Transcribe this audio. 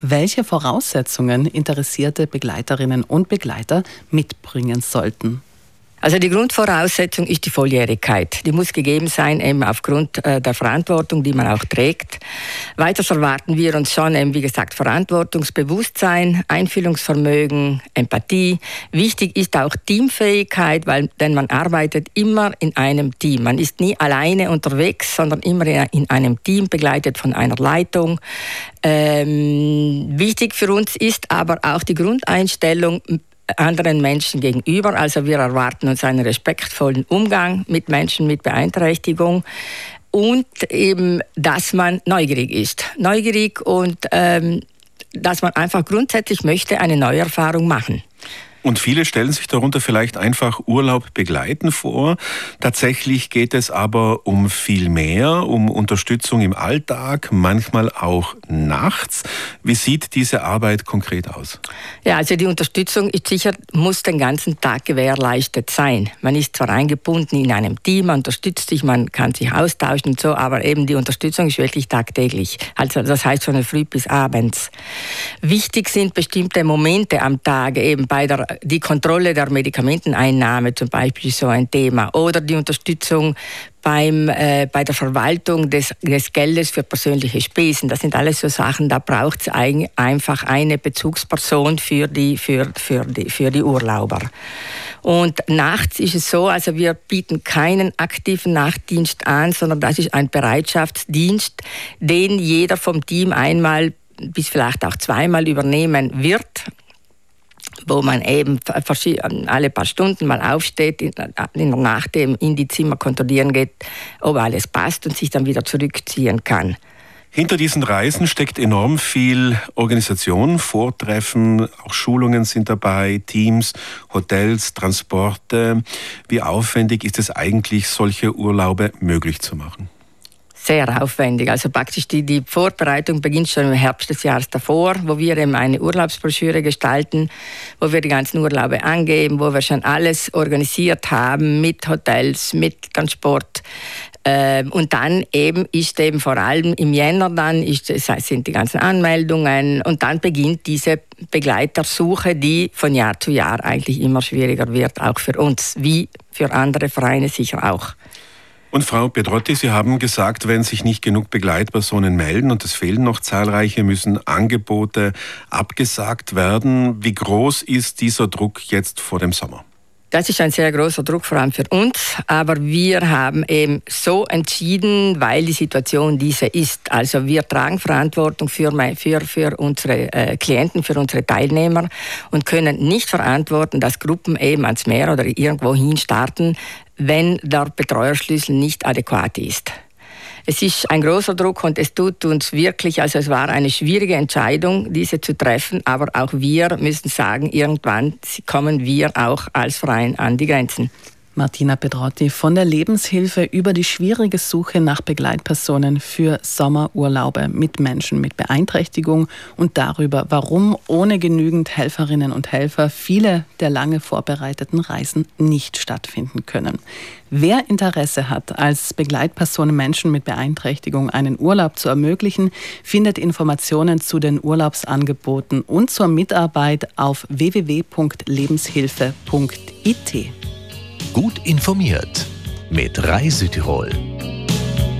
Welche Voraussetzungen interessierte Begleiterinnen und Begleiter mitbringen sollten? Also die Grundvoraussetzung ist die Volljährigkeit. Die muss gegeben sein, eben aufgrund der Verantwortung, die man auch trägt. Weiters erwarten wir uns schon, eben, wie gesagt, Verantwortungsbewusstsein, Einfühlungsvermögen, Empathie. Wichtig ist auch Teamfähigkeit, denn man arbeitet immer in einem Team. Man ist nie alleine unterwegs, sondern immer in einem Team, begleitet von einer Leitung. Wichtig für uns ist aber auch die Grundeinstellung anderen Menschen gegenüber. Also wir erwarten uns einen respektvollen Umgang mit Menschen mit Beeinträchtigung und eben, dass man neugierig ist. Neugierig und dass man einfach grundsätzlich möchte eine neue Erfahrung machen. Und viele stellen sich darunter vielleicht einfach Urlaub begleiten vor. Tatsächlich geht es aber um viel mehr, um Unterstützung im Alltag, manchmal auch nachts. Wie sieht diese Arbeit konkret aus? Ja, also die Unterstützung ist sicher, muss den ganzen Tag gewährleistet sein. Man ist zwar eingebunden in einem Team, man unterstützt sich, man kann sich austauschen und so, aber eben die Unterstützung ist wirklich tagtäglich. Also das heißt von früh bis abends. Wichtig sind bestimmte Momente am Tag, eben die Kontrolle der Medikamenteneinnahme zum Beispiel ist so ein Thema oder die Unterstützung bei der Verwaltung des Geldes für persönliche Spesen. Das sind alles so Sachen, da braucht es einfach eine Bezugsperson für die Urlauber. Und nachts ist es so, also wir bieten keinen aktiven Nachtdienst an, sondern das ist ein Bereitschaftsdienst, den jeder vom Team einmal bis vielleicht auch zweimal übernehmen wird, wo man eben alle paar Stunden mal aufsteht, in der Nacht eben in die Zimmer kontrollieren geht, ob alles passt und sich dann wieder zurückziehen kann. Hinter diesen Reisen steckt enorm viel Organisation, Vortreffen, auch Schulungen sind dabei, Teams, Hotels, Transporte. Wie aufwendig ist es eigentlich, solche Urlaube möglich zu machen? Sehr aufwendig. Also praktisch die Vorbereitung beginnt schon im Herbst des Jahres davor, wo wir eben eine Urlaubsbroschüre gestalten, wo wir die ganzen Urlaube angeben, wo wir schon alles organisiert haben mit Hotels, mit Transport. Und dann eben ist eben vor allem im Jänner sind die ganzen Anmeldungen und dann beginnt diese Begleitersuche, die von Jahr zu Jahr eigentlich immer schwieriger wird, auch für uns, wie für andere Vereine sicher auch. Und Frau Pedrotti, Sie haben gesagt, wenn sich nicht genug Begleitpersonen melden und es fehlen noch zahlreiche, müssen Angebote abgesagt werden. Wie groß ist dieser Druck jetzt vor dem Sommer? Das ist ein sehr großer Druck, vor allem für uns. Aber wir haben eben so entschieden, weil die Situation diese ist. Also wir tragen Verantwortung für unsere Klienten, für unsere Teilnehmer und können nicht verantworten, dass Gruppen eben ans Meer oder irgendwo hin starten, wenn der Betreuerschlüssel nicht adäquat ist. Es ist ein großer Druck und es tut uns wirklich, also es war eine schwierige Entscheidung, diese zu treffen, aber auch wir müssen sagen, irgendwann kommen wir auch als Verein an die Grenzen. Martina Pedrotti von der Lebenshilfe über die schwierige Suche nach Begleitpersonen für Sommerurlaube mit Menschen mit Beeinträchtigung und darüber, warum ohne genügend Helferinnen und Helfer viele der lange vorbereiteten Reisen nicht stattfinden können. Wer Interesse hat, als Begleitperson Menschen mit Beeinträchtigung einen Urlaub zu ermöglichen, findet Informationen zu den Urlaubsangeboten und zur Mitarbeit auf www.lebenshilfe.it. Gut informiert mit Rai Südtirol.